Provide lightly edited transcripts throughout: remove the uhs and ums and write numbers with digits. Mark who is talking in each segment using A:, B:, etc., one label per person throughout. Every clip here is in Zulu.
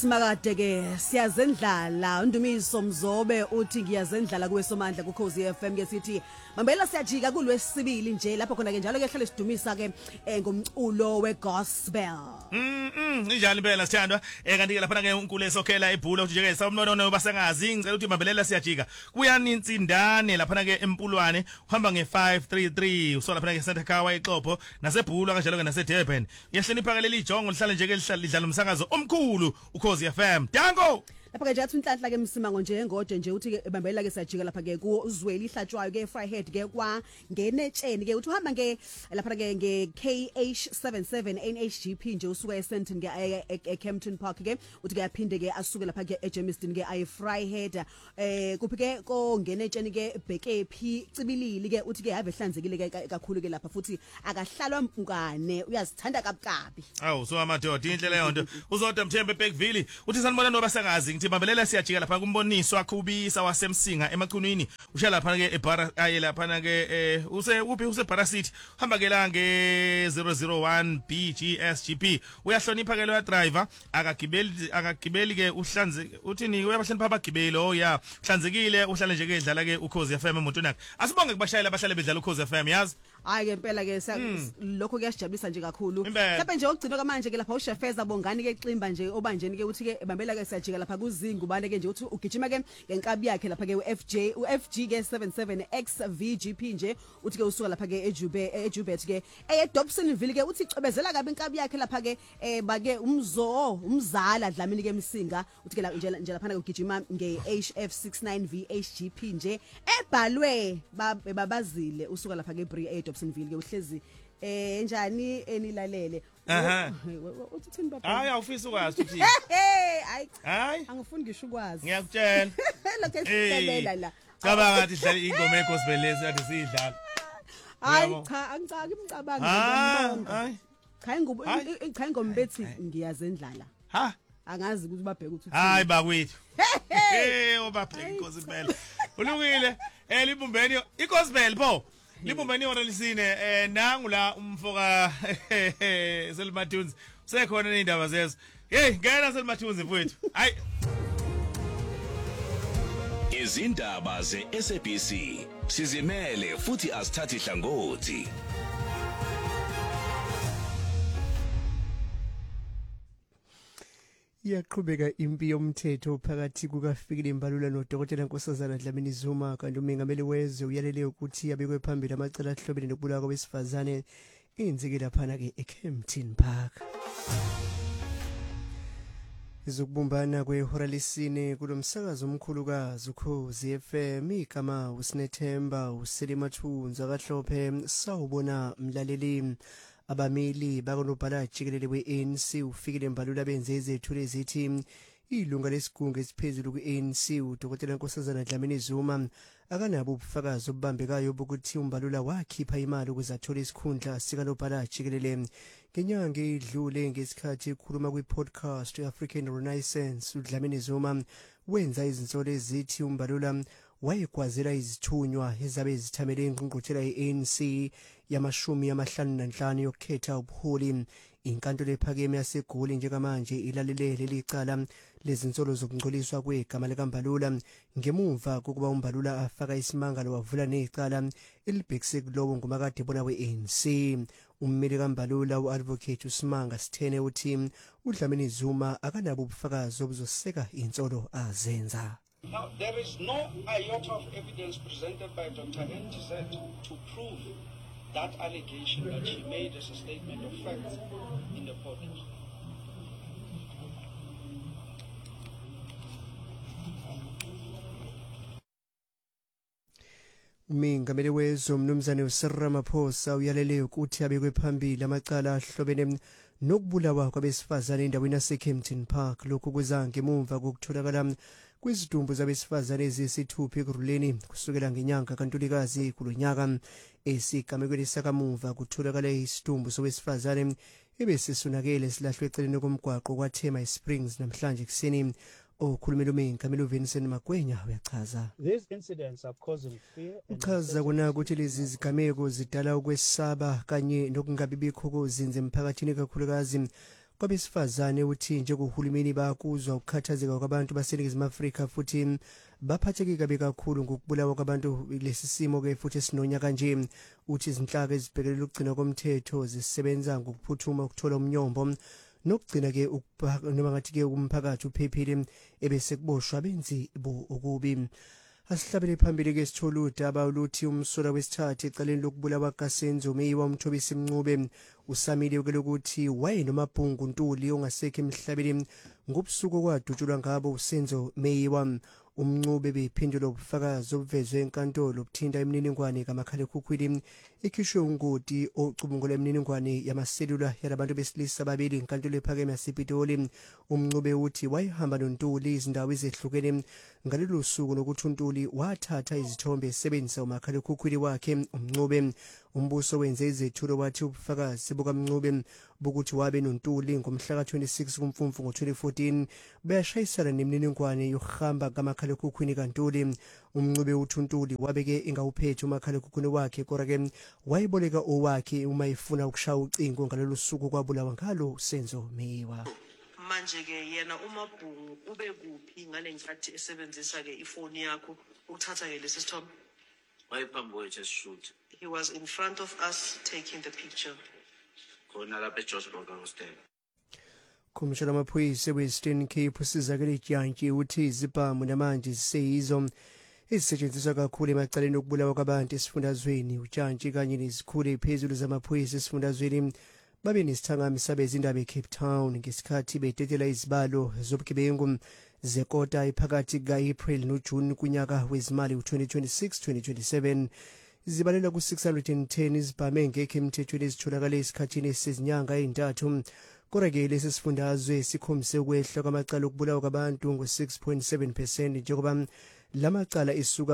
A: Simakade ke siyazendlala Ndumiso Mzobe uthi ngiyazendlala kuwesomandla kuKhosi FM ke sithi mambela siyajika kulwesibili nje lapho khona ke njalo ke hlale sidumisa ke ngomculo wegospel.
B: Injalo impela sithandwa kanti ke lapha ke uNkulunkulu esokhela ebhula uthi nje ke sawumnono basengazi ngicela ukuthi mambelela siyajika kuyanintsindane lapha ke empulwane uhamba nge533 usola lapha ke Santa Kawa eXhopho nasebhula kanjalo ke naseDurban uyahlonipha ke leli ijongo lihlale nje ke lidlala umsakazo omkhulu uKhosi FM Dango
A: lapha ke nje athi inhlanhla ke Msimango nje ngode nje uthi ke bambela ke sajika lapha ke kuZweli ihlatshwayo ke Fryhead ke kwa ngenetsheni ke uthi uhamba ke lapha ke ngeKH77 NHGP nje usuka eSenton ke eCampton Park ke uthi ke yaphinde ke asuke lapha ke eJemiston ke ayiFryhead kuphi ke ko ngenetsheni ke Bhekephi Cibilili ke uthi ke have ehlanzekile ke kakhulu ke lapha futhi akahlalwa mpukane uyazithanda kabukabi
B: awu so amadoda indlela yonto uzodwa Mthembe Beckville uthi sanibona nobasakazi ngithi babelele siyajika lapha kumboniswa akhubisa wasemsinga emaqhunwini usha lapha ke eBara aye lapha ke use Bara City hamba ke la nge 001 BGSGP uyahlonipha ke lo driver akagibeli ke uhlanze uthini uyabahlonipha abagibeli oh ya uhlanzekile uhlale nje ke edlala ke uKhosi FM emotweni yakhe asibonge kubashayela abahlale bedlala uKhosi FM yazi
A: hayi ke impela ke lokho kuyasijabulisa nje kakhulu mhlawumbe nje okugcina manje ke lapha uShefeza Bongani ke Ximba nje obanjeni ke uthi ke bambela ke siyajika lapha kuZingu bane ke nje uthi ugijima ke ngenkabi yakhe lapha ke uFG ke 77X VGP nje uthi ke usuka lapha ke eJubet ke eDobsonville ke uthi cebezela kabi inkabi yakhe lapha ke bake umzala Dlamini ke Msinga uthi ke nje lapha ke ugijima ngeHF69 VHGP nje ebhalwe babazile usuka lapha ke Bri Dobsonville ke uhlezi njani enilalele
B: uthini baba hayi awufisa ukwazi uthi hayi
A: angifuni ngisho ukwazi
B: ngiyakutshela
A: lokho esithelela la
B: cabanga ngathi dlala ingoma egospel lesi kade sidlala
A: hayi cha angicaki imcabango ngiyambonga cha ingoma bethi ngiyazendlala
B: ha
A: angazi ukuthi babheke ukuthi
B: hayi bakwethu obabheke inkosi impela ulungile libumbeni igospel pho libumbeni ora lisine nangu la umfoka Selmathunzi usekhona neindaba zezo hey ngena Selmathunzi mfowethu hayi
C: izindaba zeSABC sizimele futhi asithathi hlangothi
D: Iyaqhubeka impi yomthetho phakathi kukaFikile Mbalula noDokotela Nkosazana Dlamini Zuma kanti umengameli wezwe uyalele ukuthi abekwe phambili amacala ahlobene nokubulawa kwabesifazane enzeke lapha ke eCampton Park. Izokubumbana kwehora lesine kulomsakazo omkhulukazi uKhosi FM igama uSinethemba uSelimathunzi akahlophe sawubona mlaleli abameli bakonobhala jikelele weANC uFikile Mbalula benze izethu lezithi ilunga lesigungu esiphezulu kweANC uDokotela Nkosazana Dlamini Zuma akanabo ubufakazi obubambekayo bokuthi uMbalula wakhipha imali ukuze athole isikhundla sikanobhala jikelele ngenyanga edlule ngesikhathi ekhuluma kwi-podcast African Renaissance uDlamini Zuma wenza izinsolo ezithi uMbalula wayegwazela izithunywa ezabe zithamele ingqungquthela yeANC yama-55 yokukhetha ubuholi inkantolo ephakeme yaseGoli njengamanje ilalele leli cala lezinsolo zokungcoliswa kwegama likaMbalula ngemuva kokuba uMbalula afaka isimangalo wavula necala elibhekise kulowo ngumakade bona weANC ummeli kaMbalula uadvocate uSimanga Sithene uthi uDlamini Zuma akanabo ubufakazi obuzoseka insolo azenza.
E: Now, there is no iota of evidence presented by Dr. NTZ to prove that allegation that she made as a statement of fact in the podcast.
D: Umengameli wezwe uMnumzane uCyril Ramaphosa uyalele ukuthi abekwe phambili amacala ahlobene nokubulawa kwabesifazane endaweni yaseCampton Park lokhu kuza ngemuva kokutholakala kwizidumbu zabesifazane ezisithupha ekuruleni kusukela ngenyanga kaNtulikazi kulonyaka esigamekweni sakamuva kutholakala isidumbu sowesifazane ebesisonakele silahlwe eceleni komgwaqo kwaThema Springs namhlanje kuseni okhulumela umengameli uVincent Magwenya uyachaza
F: these incidents are causing fear
D: uchaza kona ukuthi lezi zigameko zidala ukwesaba kanye nokungabibikho kozinze emphakathini kakhulukazi kwabesifazane uthi njengohulumeni bakuzwa ukukhathazeka kwabantu baseNingizimu Afrika futhi baphatheke kabi kakhulu ngokubulawa kwabantu lesi simo ke futhi sinonyaka kanje uthi izinhlaka ezibhekelela ukugcina komthetho zisebenza ngokuphuthuma ukuthola umnyombo nokugcina ke noma ngathi ke umphakathi uphephile ebese kuboshwa benzi okubi. Asihlabele phambili ke sithola udaba oluthi umsola wesithathu ecaleni lokubulawa kaSenzo Meyiwa uMthobisi Mncube usamile ukuthi waye nomabhungu Ntuli ongasekho emhlabeni ngobusuku kwadutshulwa ngabo uSenzo Meyiwa. Umncube bephendula ubufakazi obuvezwe enkantolo obuthinta imininingwane kamakhala ekhukhwini ikhishwe ungoti ocubungula imininingwane yamaselula yalabantu besilisa ababili enkantolo ephakeme yasePitoli. Umncube uthi wayehamba noNtuli izindawo ezehlukene ngalolu suku nokuthi uNtuli wathatha izithombe esebenzisa umakhala ekhukhwini wakhe. Umncube umbuso wenze izethulo wathi ubufakazi bukaMncube bokuthi wabe noNtuli ngomhla ka-26 kuMfumfu ngo-2014 bayashayisana nemininingwane yokuhamba kamakhala ekhukhwini kaNtuli. Umncube uthi uNtuli wabeke ingawuphethe umakhala ekhukhwini wakhe kodwa ke wayiboleka owakhe uma efuna ukushaya ucingo ngalolu suku kwabulawa ngalo Senzo Meyiwa.
G: Manje ke yena uMabhungu ube kuphi ngalenkathi esebenzisa ke ifoni yakho ukuthatha ke lesi sithombe?
E: Wayephambi just shoot.
G: He was in front of us taking the picture.
E: Khona lapha eJoburg hostel.
D: Komishana wamaphoyisa Western Cape usizakele ijantshi uthi izibhamu namanje ziseyizo ezisetshenziswa kakhulu emacaleni okubulawa kwabantu esifundazweni. Ujantshi kanye nezikhulu eziphezulu zamaphoyisa esifundazweni babe nesithangami sabezindaba eCape Town ngesikhathi betetela izibalo zobugebengu zekota ephakathi ka-April noJune kunyaka wezimali u-2026-2027. Zibalela ku-610 izibhame ngekho emthethweni ezitholakala esikhathini esizinyanga ezintathu. Kodwa ke lesi sifundazwe sikhombise ukwehla kwamacala okubulawa kwabantu ngo-6.7% njengoba lamacala isuka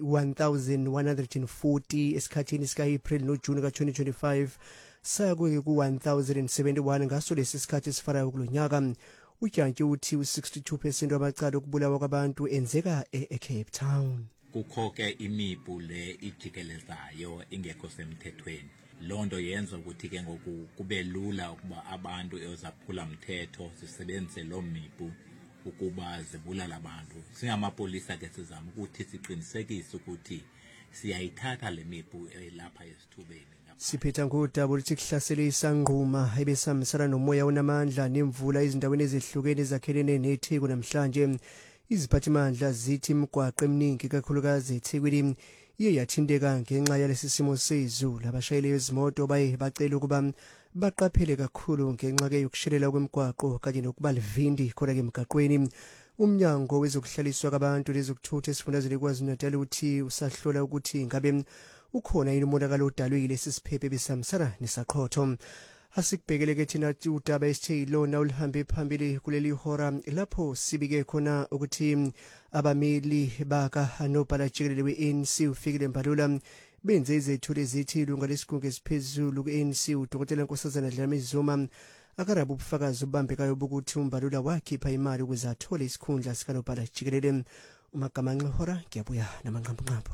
D: ku-1140 esikhathini sika-April noJune ka-2025 saya ku-1071 ngaso lesi sikhathi esifanayo kulo nyaka. Ujantshi uthi u-62% wamacala okubulawa kwabantu enzeka eCape Town.
H: Kukho ke imipu le ijikelezayo ingekho semthethweni. Londo yenza ukuthi ke ngoku kube lula ukuba abantu ezaphula umthetho zisebenzise lo mipu ukuba zibulala abantu. Singamapolisa ke sizama ukuthi siqinisekise ukuthi siyayithatha le mipu lapha esithubeni.
D: Siphetha ngodaba oluthi kuhlasele isangquma ebesamisana nomoya onamandla nemvula ezindaweni ezehlukene ezakhelene neTheku namhlanje. Iziphathimandla zithi imigwaqo eminingi kakhulukazi eThekwini iye yathinteka ngenxa yalesi simo sezulu. Abashayeli bezimoto baye bacela ukuba baqaphele kakhulu ngenxa ke yokushelela kwemigwaqo kanye nokuba livindi khona ke emgaqweni. Umnyango wezokuhlaliswa kwabantu lezokuthutha esifundazweni KwaZulu-Natal uthi usahlola ukuthi ngabe ukhona yini umonakalo odalwe lesisiphephe besamisana nesaqhotho. Asikubhekele ke thina udaba esithe ilona oluhambe phambili kuleli hora lapho sibike khona ukuthi abameli baka nobhala jikelele we-ANC uFikile Mbalula benze izethulo ezithi ilunga lesigungu esiphezulu ku-ANC uDokotela Nkosazana Dlamini Zuma akaraba ubufakazi obambekayo bokuthi uMbalula wakhipha imali ukuze athole isikhundla sikanobhala jikelele. Umagamanxe hora ngiyabuya namanqampunqampu.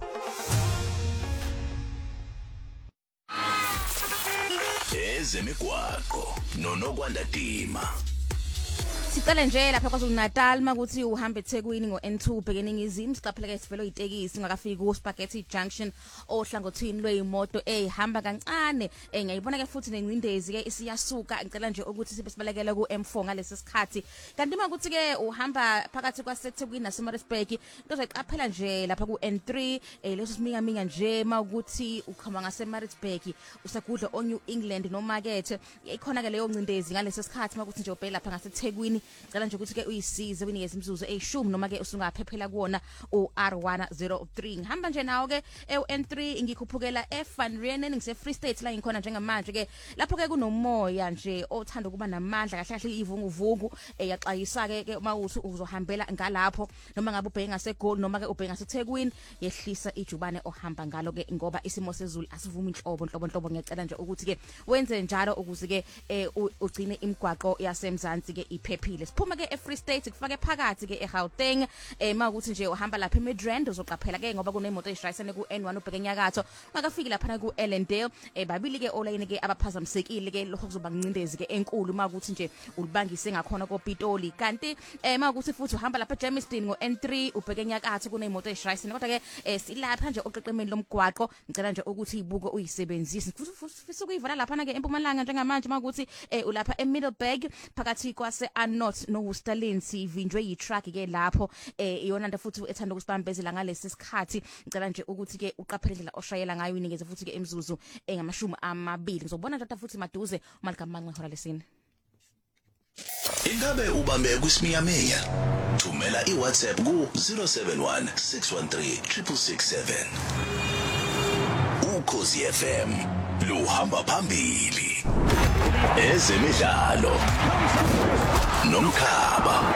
C: Ezemigwaqo noNokwanda Dima.
I: Sicela nje lapha KwaZulu-Natal makuthi uhambe eThekwini ngo-N2 ubheke eningizimu siqapheleke sivelo itekisi ungakafiki ku-Spaghetti Junction ohlangothini lweyimoto ehamba kancane ngiyayibona ke futhi nengcindezi ke isiyasuka ngicela nje ukuthi sibe sibalekela ku-M4 ngalesi sikhathi kanti makuthi ke uhamba phakathi kwaseThekwini naseMaritzburg into zoyiqaphela nje lapha ku-N3 leso siminga nje makuthi ukhamba ngaseMaritzburg usagudla oNew England noMarket ikhona ke leyo ngcindezi ngalesi sikhathi makuthi nje ubheke lapha ngaseThekwini cela nje ukuthi ke uyisize unikeze imizuzu e10 noma ke usungaphephela kuona uR103 ngihamba nje nawo ke eN3 ngikhuphukela eFan Rienen ngise Free State la ngikhona njengamanje ke lapho ke kunomoya nje othanda ukuba namandla kahle kahle ivunguvungu yaxayisa ke mawuthi uzohambela ngalapho noma ngabe ubheke ngaseGold noma ke ubheke ngaseThekwini yehlisa ijubane ohamba ngalo ke ngoba isimo sezulu asivumi inhlobo ngiyacela nje ukuthi ke wenze njalo ukuze ke ugcine imigwaqo yasemzansi ke iphephi ephephile siphuma ke eFree State kufake phakathi ke eGauteng mawukuthi nje uhamba lapha eMidrand uzoqaphela ke ngoba kunemoto ezishayisene ku N1 ubheke enyakatho makafiki lapha ku Ellendale babili ke olayini ke abaphazamisekile ke lokho kuzoba ncindezi ke enkulu mawukuthi nje ulibangise ngakhona koPitoli kanti mawukuthi futhi uhamba lapha eJamestown ngo N3 ubheke enyakatho kunemoto ezishayisene kodwa ke silapha nje oqeqemeni lomgwaqo ngicela nje ukuthi ibuko uyisebenzise futhi ukuyivala lapha ke eMpumalanga njengamanje mawukuthi ulapha eMiddleburg phakathi kwase Anot no Worcester sivinjwe yi-truck ke lapho iyona nto futhi ethanda ukusibambezela ngalesi sikhathi ngicela nje ukuthi ke uqaphele indlela oshayela ngayo inikeze futhi ke emzuzu engamashumi amabili ngizobona nje futhi maduze uMaligamanxe ihora lesine.
C: Ingabe ubambe kwisimiyameya thumela iWhatsApp ku 071 613 667 Ukhozi FM luhamba phambili ezemidlalo nomkhaba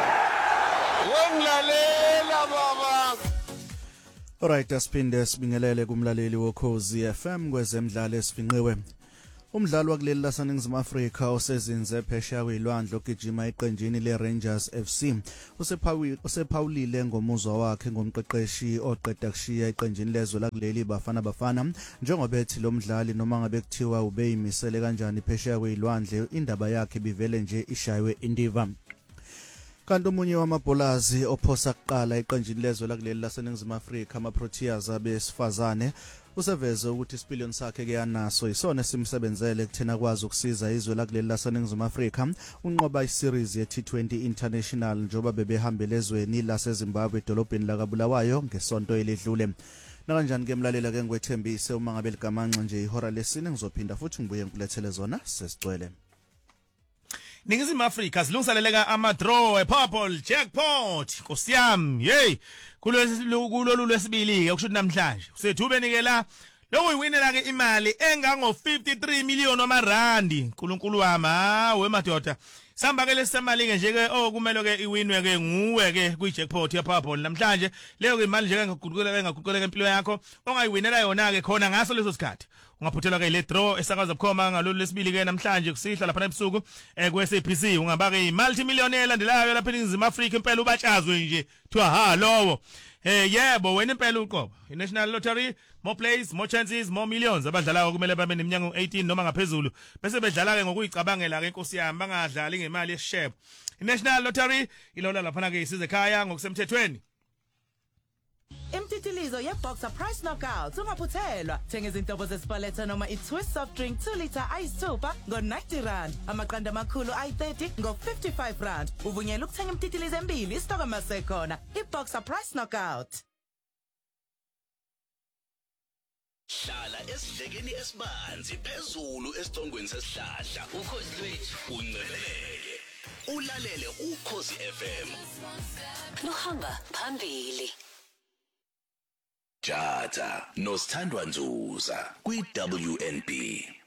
J: wongilalela baba.
K: Alright, asiphinde sibingelele kumlaleli wokhozi FM kwezemidlalo esifinqiwe. Umdlalo wakuleli laseNingizimu Afrika osezinze phesheya kwilwandle ogijima eqenjini leRangers FC usephawulile ngomuzwa wakhe ngomqeqeshi oqeda kushiya eqenjini lezwe lakuleli Bafana njengoba ethi lo mdlali noma ngabe kuthiwa ubeyimisele kanjani phesheya kwilwandle indaba yakhe bivele nje ishaywe indiva. Kanti omunye wamabholazi ophosa kuqala eqenjini lezwe lakuleli laseNingizimu Afrika amaProteas abesifazane useveze ukuthi isipiliyoni sakhe ke yanaso isona simsebenzele kuthena kwazi ukusiza izwe lakuleli laseNingizimu Afrika unqoba iseries ye-T20 International njoba bebehambele ezweni laseZimbabwe edolobheni lakaBulawayo ngesonto eledlule. Nakanjani ke mlalela ke ngwethembise uma ngabe ligamanxa nje ihora lesine ngizophinda futhi ngibuye ngikulethele zona sesicwele.
B: Ningizimu Afrika silungiseleleka ama-draw purple jackpot nkosiyam hey kulolu lwesibili ke kusho namhlanje usethubeni ke la lokuyiwinela ke imali engango 53 million wamarandi nkulunkulu wami hawe madoda samba ke lesemali ke nje ke kumele ke iwinwe ke nguwe ke kwi-jackpot ye-purple namhlanje leyo ke imali nje engaguquleka impilo yakho ongayiwinela yona ke khona ngaso leso sikhathi ungaphuthelwa ke le draw esakaza bukhoma ngalolu lesibili ke namhlanje kusihla lapha ebusuku ku-SABC ungaba ke i-multimillionaire elandelayo lapha eNingizimu Afrika impela ubatshazwe nje kuthiwa ha lowo yebo wena impela uqobo i-National Lottery more plays more chances more millions abadlalayo kumele babe neminyaka 18 noma ngaphezulu bese bedlala ke ngokuyicabangela ke inkosi yami bangadlali ngemali yesishebo. I-National Lottery ilola lapha ke isize ekhaya ngokusemthethweni.
L: Imtitilizo ye-Boxer Price Knockout ungaphuthelwa thenga izinhlobo zespaletha noma i-Twist soft drink 2 liter ayisithupha ngo-R90 amaqanda amakhulu ayi-30 ngo-R55 uvunyelwa ukuthenga imtitilizo embili isitoko masekhona i-Boxer Price Knockout.
C: Hlala esidlekeni esibanzi phezulu esicongweni sesihlahla ukhozi lwethu uncebeleke ulalele Ukhozi FM luhamba phambili. Jata noSthandwa Nzuza kwi-WNB.